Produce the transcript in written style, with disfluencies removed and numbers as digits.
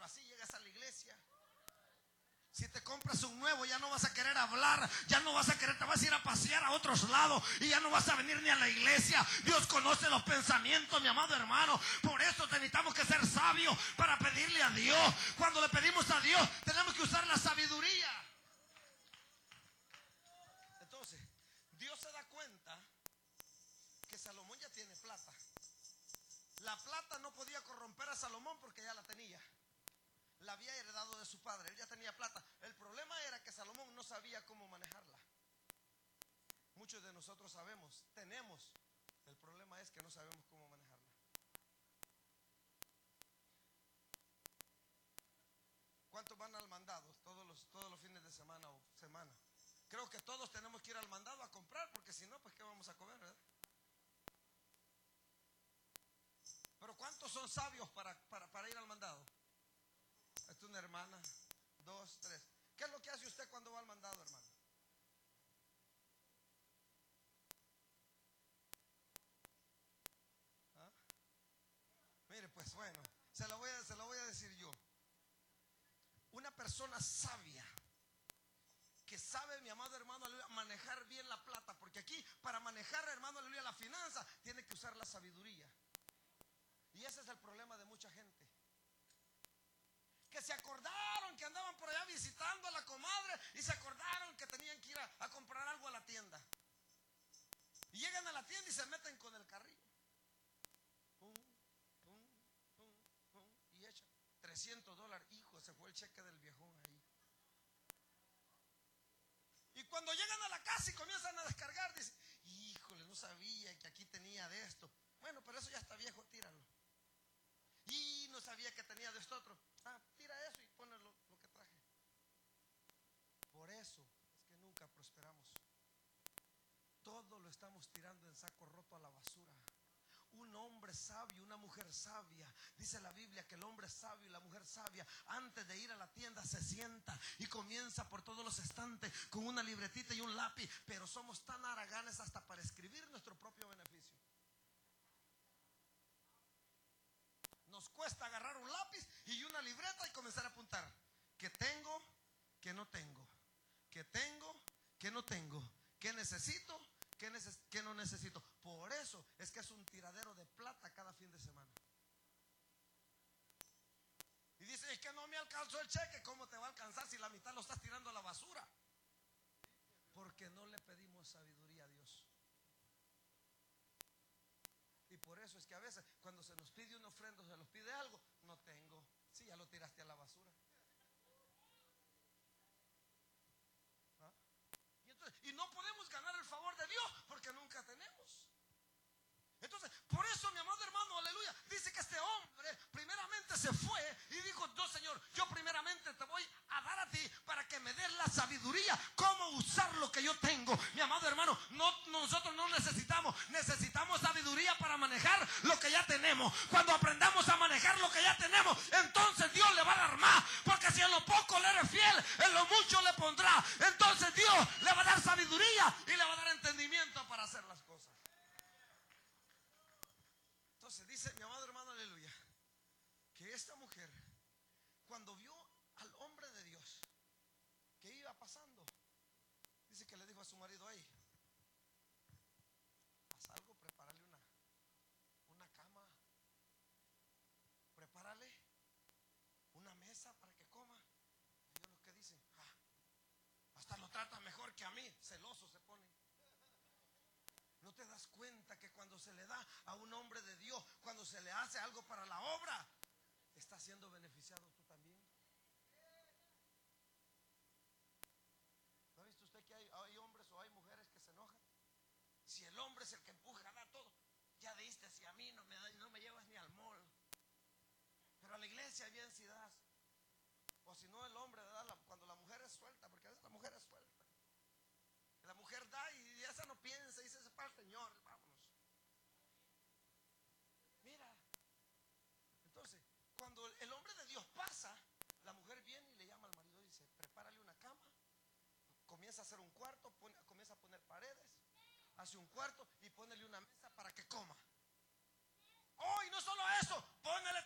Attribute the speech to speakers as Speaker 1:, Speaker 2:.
Speaker 1: así llegas a la iglesia. Si te compras un nuevo, ya no vas a querer hablar, ya no vas a querer, te vas a ir a pasear a otros lados y ya no vas a venir ni a la iglesia. Dios conoce los pensamientos, mi amado hermano. Por eso necesitamos que ser sabios para pedirle a Dios. Cuando le pedimos a Dios, tenemos que usar la sabiduría. Entonces, Dios se da cuenta que Salomón ya tiene plata. La plata no podía corromper a Salomón porque ya la tenía. La había heredado de su padre, él ya tenía plata. El problema era que Salomón no sabía cómo manejarla. Muchos de nosotros sabemos, tenemos. El problema es que no sabemos cómo manejarla. ¿Cuántos van al mandado todos los fines de semana o semana? Creo que todos tenemos que ir al mandado a comprar, porque si no, pues ¿qué vamos a comer, verdad? Pero ¿cuántos son sabios para ir al mandado? Esta es una hermana, 2, 3. ¿Qué es lo que hace usted cuando va al mandado, hermano? ¿Ah? Mire, pues bueno, se lo voy a decir yo. Una persona sabia, que sabe, mi amado hermano, aleluya, manejar bien la plata. Porque aquí, para manejar, hermano, aleluya, la finanza, tiene que usar la sabiduría. Y ese es el problema de mucha gente. Que se acordaron que andaban por allá visitando a la comadre y se acordaron que tenían que ir a comprar algo a la tienda. Y llegan a la tienda y se meten con el carrillo. Pum, pum, pum, pum, y echan $300. Hijo, se fue el cheque del viejón ahí. Y cuando llegan a la casa y comienzan a descargar, dicen, híjole, no sabía que aquí tenía de esto. Bueno, pero eso ya está viejo, tíralo. Y no sabía que tenía de esto otro. Tira eso y pone lo que traje. Por eso es que nunca prosperamos. Todo lo estamos tirando en saco roto a la basura. Un hombre sabio, una mujer sabia, dice la Biblia que el hombre sabio y la mujer sabia, antes de ir a la tienda se sienta y comienza por todos los estantes con una libretita y un lápiz. Pero somos tan haraganes hasta para escribir nuestro propio beneficio. Nos cuesta agarrar un lápiz y una libreta y comenzar a apuntar. ¿Qué tengo? ¿Qué no tengo? ¿Qué tengo? ¿Qué no tengo? ¿Qué necesito? ¿Qué no necesito? Por eso es que es un tiradero de plata cada fin de semana. Y dice, es que no me alcanzó el cheque. ¿Cómo te va a alcanzar si la mitad lo estás tirando a la basura? Porque no le pedimos sabiduría a Dios. Y por eso es que a veces cuando se nos pide una ofrenda, se nos pide algo, no tengo. Sí, ya lo tiraste a la basura. ¿Ah? Y no podemos ganar el favor de Dios porque nunca tenemos. Entonces, por eso, mi amado hermano, aleluya, dice que este hombre primeramente se fue y dijo, no, Señor, yo primeramente te voy a dar a ti para que me des la sabiduría, cómo usar lo que yo tengo. Mi amado hermano, nosotros no necesitamos sabiduría para manejar lo que ya tenemos. Cuando aprendamos a manejar lo que ya tenemos, entonces Dios le va a dar más, porque si en lo poco le eres fiel, en lo mucho le pondrá. Entonces Dios le va a dar sabiduría y le va a dar entendimiento para hacer las cosas. Entonces dice mi amado hermano, aleluya, que esta mujer, cuando vio al hombre de Dios que iba pasando, dice que le dijo a su marido, ahí, haz algo, prepárale una cama, prepárale una mesa para que coma. Y ellos los que dicen, hasta lo trata mejor que a mí, celoso se pone. ¿No te das cuenta que cuando se le da a un hombre de Dios, cuando se le hace algo para la obra, estás siendo beneficiado tú también? ¿No ha visto usted que hay hombres o hay mujeres que se enojan? Si el hombre es el que empuja, da todo. Ya diste, si a mí no me llevas ni al mall. Pero a la iglesia bien si das. O si no, el hombre da cuando la mujer es suelta, porque a veces la mujer es suelta. La mujer da y esa no piensa, dice, ese para el Señor, vámonos. Mira. Entonces, cuando el hombre de Dios pasa, la mujer viene y le llama al marido y dice, prepárale una cama, comienza a hacer un cuarto, comienza a poner paredes, hace un cuarto y ponele una mesa para que coma. Oh, y no solo eso, póngale